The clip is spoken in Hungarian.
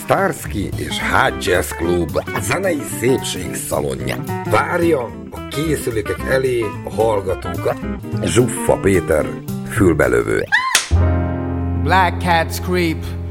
Starsky és Hot Jazz Club zenei szépség szalonja. Várja a készülékek elé a hallgatókat Zsuffa Péter fülbelövő. Black cats creep